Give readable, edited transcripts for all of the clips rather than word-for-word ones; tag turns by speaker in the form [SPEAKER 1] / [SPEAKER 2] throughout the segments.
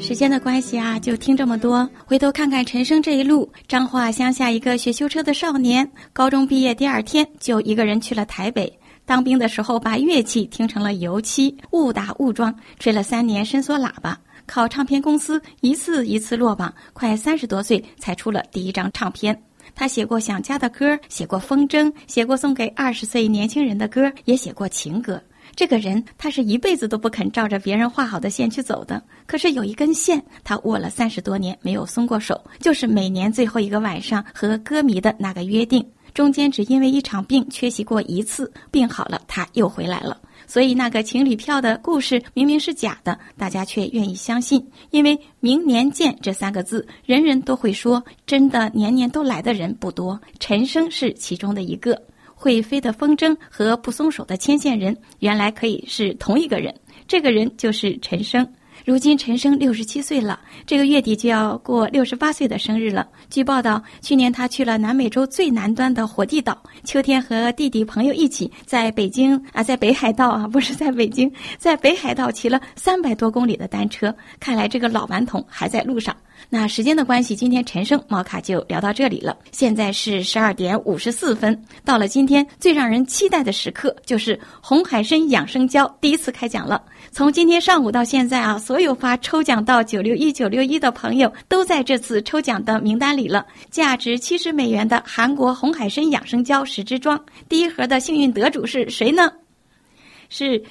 [SPEAKER 1] 时间的关系啊，就听这么多。回头看看陈生这一路，彰化乡下一个学修车的少年，高中毕业第2天就一个人去了台北。当兵的时候把乐器听成了油漆，误打误撞吹了3年伸缩喇叭，靠唱片公司一次一次落榜，快30多岁才出了第1张唱片。他写过想家的歌，写过风筝，写过送给20岁年轻人的歌，也写过情歌。这个人他是一辈子都不肯照着别人画好的线去走的，可是有一根线他握了30多年没有松过手，就是每年最后一个晚上和歌迷的那个约定。中间只因为1场病缺席过1次，病好了他又回来了。所以那个情侣票的故事明明是假的，大家却愿意相信，因为明年见这3个字人人都会说，真的年年都来的人不多，陈生是其中的一个。会飞的风筝和不松手的牵线人原来可以是同一个人，这个人就是陈生。如今陈生67岁了，这个月底就要过68岁的生日了。据报道，去年他去了南美洲最南端的火地岛，秋天和弟弟朋友一起在北海道不是在北京，在北海道骑了300多公里的单车。看来这个老顽童还在路上。那时间的关系，今天陈生猫卡就聊到这里了。现在是12点54分，到了今天最让人期待的时刻，就是红海参养生胶第1次开奖了。从今天上午到现在啊，所有发抽奖到961的朋友都在这次抽奖的名单里了。价值70美元的韩国红海参养生胶10支装，第1盒的幸运得主是谁呢？是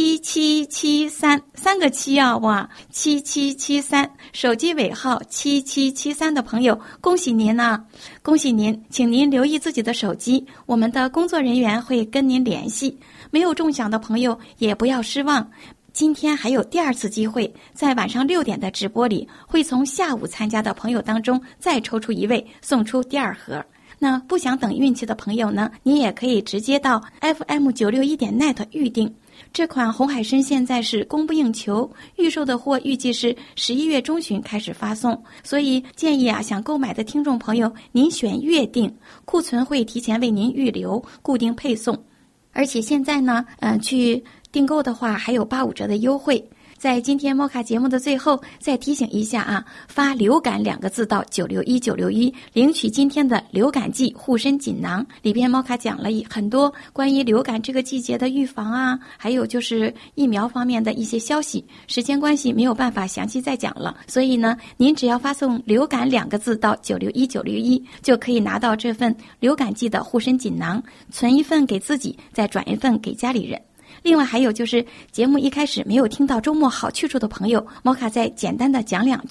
[SPEAKER 1] 7773，3个7啊，哇，7773，手机尾号7773的朋友，恭喜您啊！恭喜您，请您留意自己的手机，我们的工作人员会跟您联系。没有中奖的朋友也不要失望，今天还有第2次机会，在晚上6点的直播里，会从下午参加的朋友当中再抽出1位，送出第2盒。那不想等运气的朋友呢，你也可以直接到 FM961.net 预定。这款红海参现在是供不应求，预售的货预计是11月中旬开始发送，所以建议想购买的听众朋友，您选月订，库存会提前为您预留，固定配送。而且现在呢，去订购的话还有85折的优惠。在今天猫卡节目的最后再提醒一下啊，发流感2个字到961领取今天的流感季护身锦囊，里边猫卡讲了很多关于流感这个季节的预防啊，还有就是疫苗方面的一些消息。时间关系没有办法详细再讲了，所以呢，您只要发送流感2个字到961就可以拿到这份流感季的护身锦囊，存1份给自己，再转1份给家里人。另外还有就是节目一开始没有听到周末好去处的朋友，猫卡再简单的讲2句。